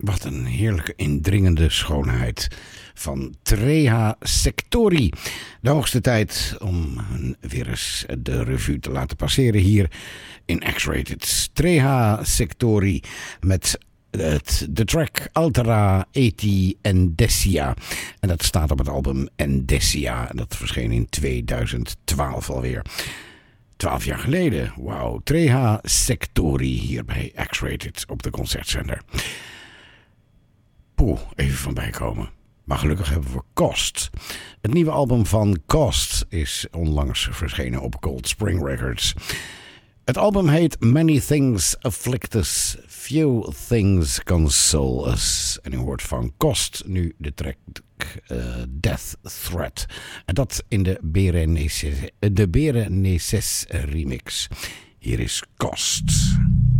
Wat een heerlijke indringende schoonheid van Treha Sectori. De hoogste tijd om weer eens de revue te laten passeren hier in X-Rated. Treha Sectori met de track Altera Eti Endesia. En dat staat op het album Endesia. En dat verscheen in 2012 alweer. 12 jaar geleden. Wauw. Treha Sectori hier bij X-Rated op de Concertzender. Poeh, even van bijkomen. Maar gelukkig hebben we Cost. Het nieuwe album van Cost is onlangs verschenen op Cold Spring Records. Het album heet Many Things Afflict Us, Few Things Console Us. En u hoort van Cost nu de track Death Threat. En dat in de Bereneces remix. Hier is Cost.